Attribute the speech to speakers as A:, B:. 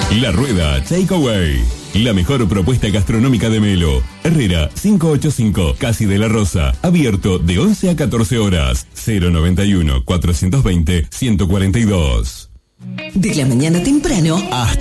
A: La Rueda Takeaway. La mejor propuesta gastronómica de Melo. Herrera 585, Casi de la Rosa. Abierto de 11 a 14 horas. 091 420 142.
B: De la mañana temprano hasta